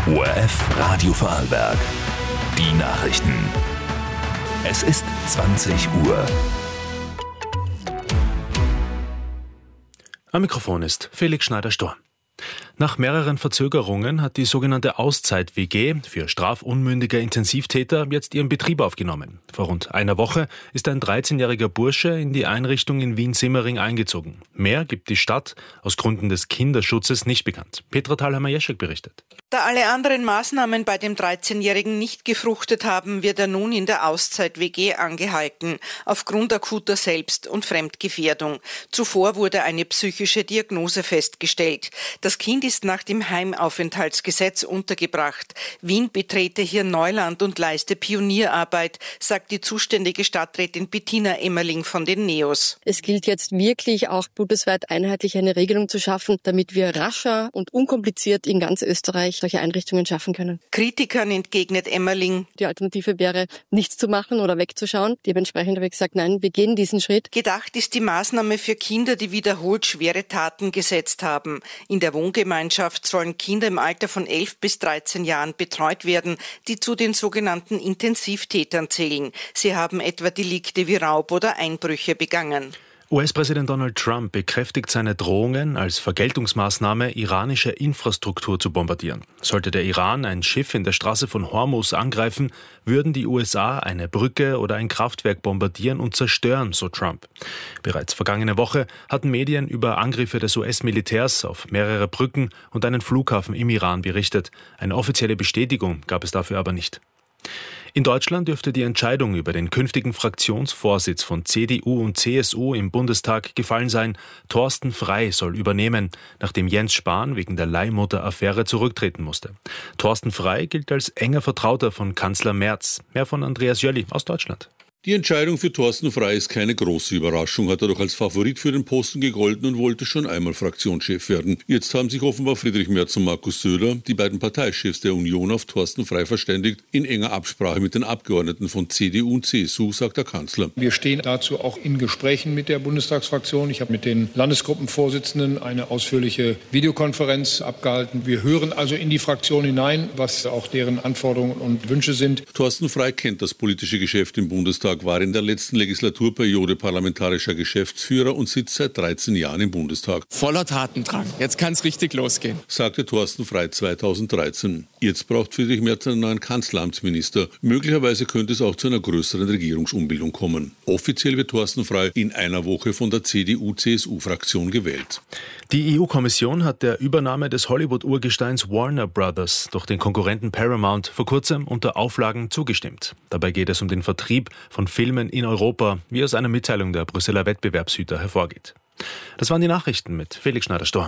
ORF Radio Vorarlberg. Die Nachrichten. Es ist 20 Uhr. Am Mikrofon ist Felix Schneider-Storr. Nach mehreren Verzögerungen hat die sogenannte Auszeit-WG für strafunmündige Intensivtäter jetzt ihren Betrieb aufgenommen. Vor rund einer Woche ist ein 13-jähriger Bursche in die Einrichtung in Wien-Simmering eingezogen. Mehr gibt die Stadt aus Gründen des Kinderschutzes nicht bekannt. Petra Thalhammer-Jeschek berichtet. Da alle anderen Maßnahmen bei dem 13-Jährigen nicht gefruchtet haben, wird er nun in der Auszeit-WG angehalten, aufgrund akuter Selbst- und Fremdgefährdung. Zuvor wurde eine psychische Diagnose festgestellt. Das Kind ist nach dem Heimaufenthaltsgesetz untergebracht. Wien betrete hier Neuland und leiste Pionierarbeit, sagt die zuständige Stadträtin Bettina Emmerling von den NEOS. Es gilt jetzt wirklich auch bundesweit einheitlich eine Regelung zu schaffen, damit wir rascher und unkompliziert in ganz Österreich solche Einrichtungen schaffen können. Kritikern entgegnet Emmerling: Die Alternative wäre, nichts zu machen oder wegzuschauen. Dementsprechend habe ich gesagt, nein, wir gehen diesen Schritt. Gedacht ist die Maßnahme für Kinder, die wiederholt schwere Taten gesetzt haben. In der Wohngemeinschaft sollen Kinder im Alter von 11 bis 13 Jahren betreut werden, die zu den sogenannten Intensivtätern zählen. Sie haben etwa Delikte wie Raub oder Einbrüche begangen. US-Präsident Donald Trump bekräftigt seine Drohungen, als Vergeltungsmaßnahme iranische Infrastruktur zu bombardieren. Sollte der Iran ein Schiff in der Straße von Hormuz angreifen, würden die USA eine Brücke oder ein Kraftwerk bombardieren und zerstören, so Trump. Bereits vergangene Woche hatten Medien über Angriffe des US-Militärs auf mehrere Brücken und einen Flughafen im Iran berichtet. Eine offizielle Bestätigung gab es dafür aber nicht. In Deutschland dürfte die Entscheidung über den künftigen Fraktionsvorsitz von CDU und CSU im Bundestag gefallen sein. Thorsten Frey soll übernehmen, nachdem Jens Spahn wegen der Leihmutter-Affäre zurücktreten musste. Thorsten Frey gilt als enger Vertrauter von Kanzler Merz. Mehr von Andreas Jölli aus Deutschland. Die Entscheidung für Thorsten Frey ist keine große Überraschung, hat er doch als Favorit für den Posten gegolten und wollte schon einmal Fraktionschef werden. Jetzt haben sich offenbar Friedrich Merz und Markus Söder, die beiden Parteichefs der Union, auf Thorsten Frey verständigt, in enger Absprache mit den Abgeordneten von CDU und CSU, sagt der Kanzler. Wir stehen dazu auch in Gesprächen mit der Bundestagsfraktion. Ich habe mit den Landesgruppenvorsitzenden eine ausführliche Videokonferenz abgehalten. Wir hören also in die Fraktion hinein, was auch deren Anforderungen und Wünsche sind. Thorsten Frey kennt das politische Geschäft im Bundestag, war in der letzten Legislaturperiode parlamentarischer Geschäftsführer und sitzt seit 13 Jahren im Bundestag. Voller Tatendrang. Jetzt kann es richtig losgehen, sagte Thorsten Frey 2013. Jetzt braucht Friedrich Merz einen neuen Kanzleramtsminister. Möglicherweise könnte es auch zu einer größeren Regierungsumbildung kommen. Offiziell wird Thorsten Frey in einer Woche von der CDU-CSU-Fraktion gewählt. Die EU-Kommission hat der Übernahme des Hollywood-Urgesteins Warner Brothers durch den Konkurrenten Paramount vor kurzem unter Auflagen zugestimmt. Dabei geht es um den Vertrieb von Filmen in Europa, wie aus einer Mitteilung der Brüsseler Wettbewerbshüter hervorgeht. Das waren die Nachrichten mit Felix Schneider-Storr.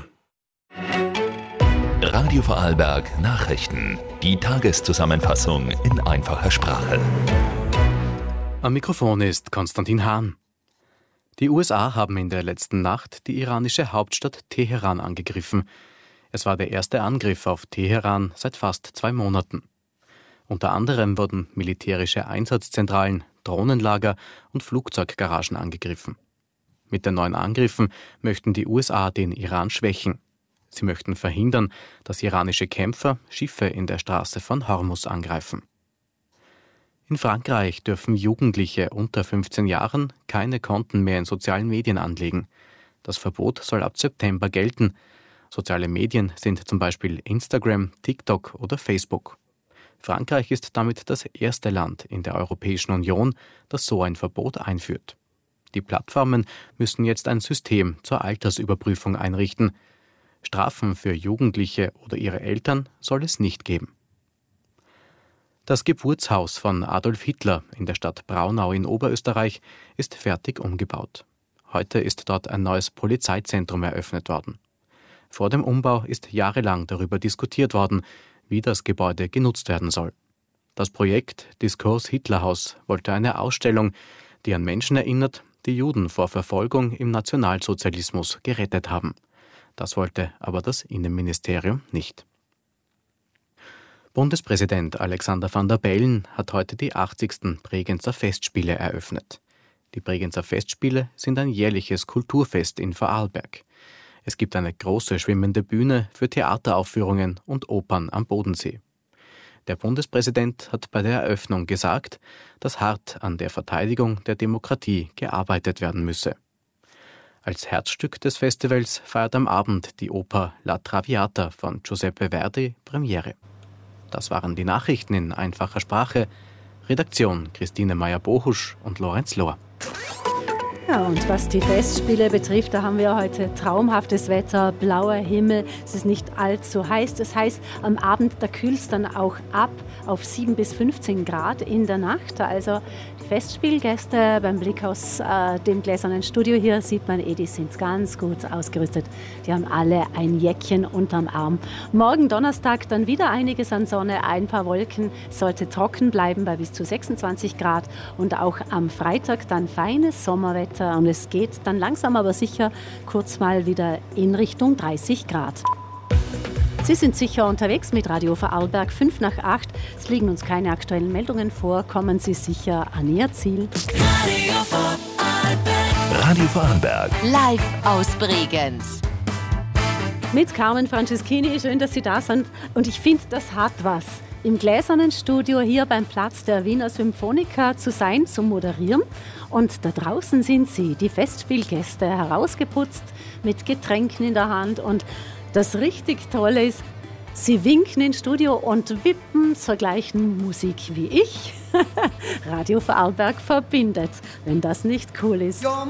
Radio Vorarlberg Nachrichten. Die Tageszusammenfassung in einfacher Sprache. Am Mikrofon ist Konstantin Hahn. Die USA haben in der letzten Nacht die iranische Hauptstadt Teheran angegriffen. Es war der erste Angriff auf Teheran seit fast 2 Monaten. Unter anderem wurden militärische Einsatzzentralen, Drohnenlager und Flugzeuggaragen angegriffen. Mit den neuen Angriffen möchten die USA den Iran schwächen. Sie möchten verhindern, dass iranische Kämpfer Schiffe in der Straße von Hormuz angreifen. In Frankreich dürfen Jugendliche unter 15 Jahren keine Konten mehr in sozialen Medien anlegen. Das Verbot soll ab September gelten. Soziale Medien sind zum Beispiel Instagram, TikTok oder Facebook. Frankreich ist damit das erste Land in der Europäischen Union, das so ein Verbot einführt. Die Plattformen müssen jetzt ein System zur Altersüberprüfung einrichten. Strafen für Jugendliche oder ihre Eltern soll es nicht geben. Das Geburtshaus von Adolf Hitler in der Stadt Braunau in Oberösterreich ist fertig umgebaut. Heute ist dort ein neues Polizeizentrum eröffnet worden. Vor dem Umbau ist jahrelang darüber diskutiert worden, wie das Gebäude genutzt werden soll. Das Projekt Diskurs Hitlerhaus wollte eine Ausstellung, die an Menschen erinnert, die Juden vor Verfolgung im Nationalsozialismus gerettet haben. Das wollte aber das Innenministerium nicht. Bundespräsident Alexander Van der Bellen hat heute die 80. Bregenzer Festspiele eröffnet. Die Bregenzer Festspiele sind ein jährliches Kulturfest in Vorarlberg. Es gibt eine große schwimmende Bühne für Theateraufführungen und Opern am Bodensee. Der Bundespräsident hat bei der Eröffnung gesagt, dass hart an der Verteidigung der Demokratie gearbeitet werden müsse. Als Herzstück des Festivals feiert am Abend die Oper La Traviata von Giuseppe Verdi Premiere. Das waren die Nachrichten in einfacher Sprache. Redaktion Christine Meyer-Bohusch und Lorenz Lohr. Ja, und was die Festspiele betrifft, da haben wir heute traumhaftes Wetter, blauer Himmel, es ist nicht allzu heiß. Das heißt, am Abend, da kühlt es dann auch ab auf 7 bis 15 Grad in der Nacht. Also die Festspielgäste beim Blick aus dem gläsernen Studio hier sieht man, die sind ganz gut ausgerüstet. Die haben alle ein Jäckchen unterm Arm. Morgen Donnerstag dann wieder einiges an Sonne, ein paar Wolken, sollte trocken bleiben bei bis zu 26 Grad. Und auch am Freitag dann feines Sommerwetter. Und es geht dann langsam aber sicher kurz mal wieder in Richtung 30 Grad. Sie sind sicher unterwegs mit Radio Vorarlberg 5 nach 8. Es liegen uns keine aktuellen Meldungen vor. Kommen Sie sicher an Ihr Ziel. Radio Vorarlberg. Live aus Bregenz. Mit Carmen Franceschini, schön, dass Sie da sind. Und ich finde, das hat was. Im gläsernen Studio hier beim Platz der Wiener Symphoniker zu sein, zu moderieren. Und da draußen sind Sie, die Festspielgäste, herausgeputzt mit Getränken in der Hand. Und das richtig Tolle ist, Sie winken ins Studio und wippen zur gleichen Musik wie ich. Radio Vorarlberg verbindet, wenn das nicht cool ist.